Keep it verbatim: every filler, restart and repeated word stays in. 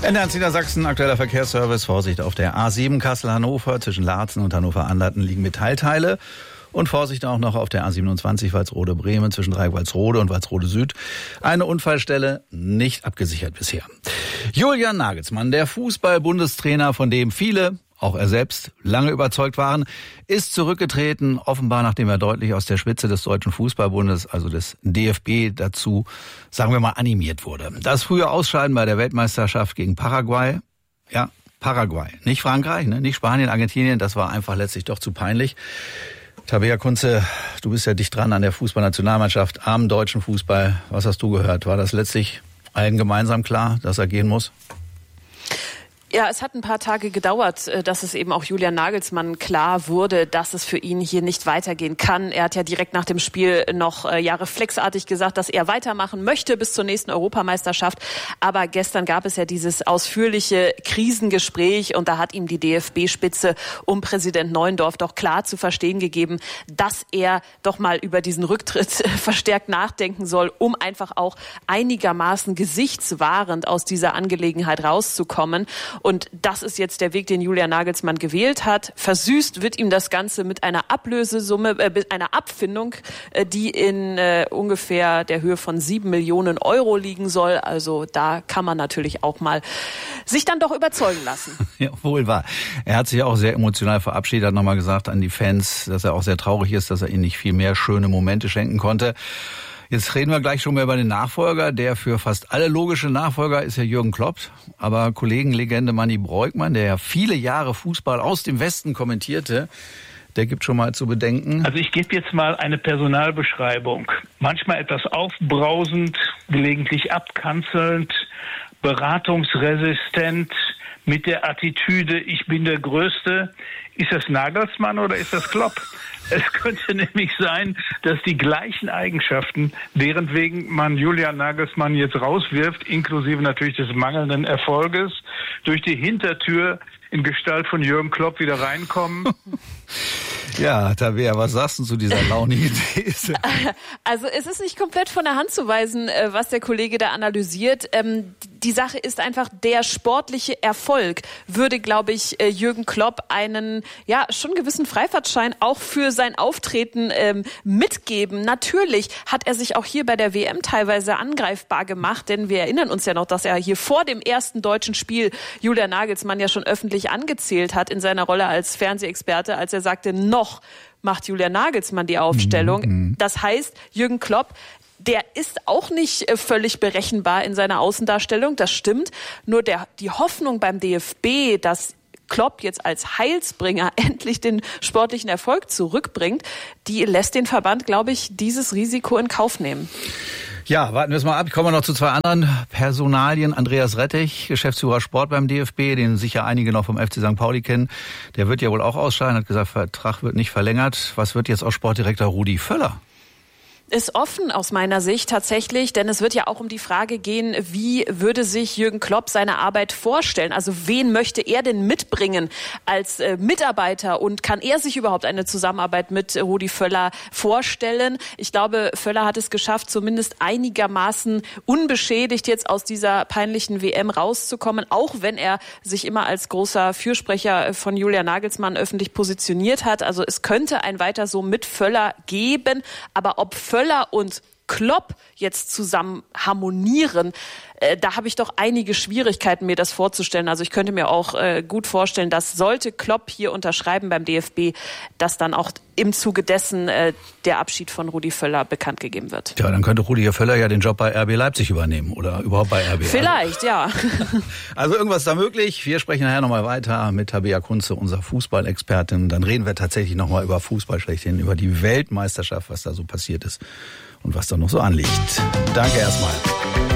Ende ans Niedersachsen, aktueller Verkehrsservice. Vorsicht auf der A sieben Kassel-Hannover. Zwischen Laatzen und Hannover-Anderten liegen Metallteile. Und Vorsicht auch noch auf der A siebenundzwanzig Walsrode-Bremen zwischen Dreieck Walsrode und Walsrode Süd. Eine Unfallstelle nicht abgesichert bisher. Julian Nagelsmann, der Fußball-Bundestrainer, von dem viele, auch er selbst, lange überzeugt waren, ist zurückgetreten, offenbar nachdem er deutlich aus der Spitze des Deutschen Fußballbundes, also des D F B, dazu, sagen wir mal, animiert wurde. Das frühe Ausscheiden bei der Weltmeisterschaft gegen Paraguay, ja, Paraguay, nicht Frankreich, ne, nicht Spanien, Argentinien, das war einfach letztlich doch zu peinlich. Tabea Kunze, du bist ja dicht dran an der Fußballnationalmannschaft, am deutschen Fußball. Was hast du gehört? War das letztlich allen gemeinsam klar, dass er gehen muss? Ja, es hat ein paar Tage gedauert, dass es eben auch Julian Nagelsmann klar wurde, dass es für ihn hier nicht weitergehen kann. Er hat ja direkt nach dem Spiel noch äh, ja, reflexartig gesagt, dass er weitermachen möchte bis zur nächsten Europameisterschaft. Aber gestern gab es ja dieses ausführliche Krisengespräch und da hat ihm die D F B-Spitze um Präsident Neuendorf doch klar zu verstehen gegeben, dass er doch mal über diesen Rücktritt verstärkt nachdenken soll, um einfach auch einigermaßen gesichtswahrend aus dieser Angelegenheit rauszukommen. Und das ist jetzt der Weg, den Julian Nagelsmann gewählt hat. Versüßt wird ihm das Ganze mit einer Ablösesumme, äh, mit einer Abfindung, äh, die in äh, ungefähr der Höhe von sieben Millionen Euro liegen soll. Also da kann man natürlich auch mal sich dann doch überzeugen lassen. Ja, wohl wahr. Er hat sich auch sehr emotional verabschiedet, hat nochmal gesagt an die Fans, dass er auch sehr traurig ist, dass er ihnen nicht viel mehr schöne Momente schenken konnte. Jetzt reden wir gleich schon mal über den Nachfolger. Der für fast alle logische Nachfolger ist ja Jürgen Klopp. Aber Kollegenlegende Manni Breukmann, der ja viele Jahre Fußball aus dem Westen kommentierte, der gibt schon mal zu bedenken. Also ich gebe jetzt mal eine Personalbeschreibung. Manchmal etwas aufbrausend, gelegentlich abkanzelnd, beratungsresistent, mit der Attitüde, ich bin der Größte. Ist das Nagelsmann oder ist das Klopp? Es könnte nämlich sein, dass die gleichen Eigenschaften, deren wegen man Julian Nagelsmann jetzt rauswirft, inklusive natürlich des mangelnden Erfolges, durch die Hintertür in Gestalt von Jürgen Klopp wieder reinkommen. Ja, Tabea, was sagst du zu dieser launigen These? Also es ist nicht komplett von der Hand zu weisen, was der Kollege da analysiert. Die Sache ist einfach, der sportliche Erfolg würde, glaube ich, Jürgen Klopp einen ja schon gewissen Freifahrtschein auch für sein Auftreten ähm, mitgeben. Natürlich hat er sich auch hier bei der W M teilweise angreifbar gemacht, denn wir erinnern uns ja noch, dass er hier vor dem ersten deutschen Spiel Julian Nagelsmann ja schon öffentlich angezählt hat in seiner Rolle als Fernsehexperte, als er sagte, noch macht Julian Nagelsmann die Aufstellung. Mhm. Das heißt, Jürgen Klopp, der ist auch nicht völlig berechenbar in seiner Außendarstellung, das stimmt. Nur der, die Hoffnung beim D F B, dass Klopp jetzt als Heilsbringer endlich den sportlichen Erfolg zurückbringt, die lässt den Verband, glaube ich, dieses Risiko in Kauf nehmen. Ja, warten wir es mal ab. Ich komme noch zu zwei anderen Personalien. Andreas Rettich, Geschäftsführer Sport beim D F B, den sicher einige noch vom F C Sankt Pauli kennen. Der wird ja wohl auch ausscheiden, hat gesagt, Vertrag wird nicht verlängert. Was wird jetzt aus Sportdirektor Rudi Völler? Ist offen aus meiner Sicht tatsächlich, denn es wird ja auch um die Frage gehen, wie würde sich Jürgen Klopp seine Arbeit vorstellen? Also wen möchte er denn mitbringen als äh, Mitarbeiter und kann er sich überhaupt eine Zusammenarbeit mit äh, Rudi Völler vorstellen? Ich glaube, Völler hat es geschafft, zumindest einigermaßen unbeschädigt jetzt aus dieser peinlichen W M rauszukommen, auch wenn er sich immer als großer Fürsprecher von Julian Nagelsmann öffentlich positioniert hat. Also es könnte ein Weiter so mit Völler geben, aber ob Völler Völler und Klopp jetzt zusammen harmonieren, äh, da habe ich doch einige Schwierigkeiten, mir das vorzustellen. Also ich könnte mir auch äh, gut vorstellen, dass sollte Klopp hier unterschreiben beim D F B, dass dann auch im Zuge dessen äh, der Abschied von Rudi Völler bekannt gegeben wird. Ja, dann könnte Rudi Völler ja den Job bei R B Leipzig übernehmen oder überhaupt bei R B. Vielleicht, also, ja. Also irgendwas da möglich. Wir sprechen nachher nochmal weiter mit Tabea Kunze, unserer Fußballexpertin. Dann reden wir tatsächlich nochmal über Fußball schlechthin, über die Weltmeisterschaft, was da so passiert ist und was da noch so anliegt. Danke erstmal.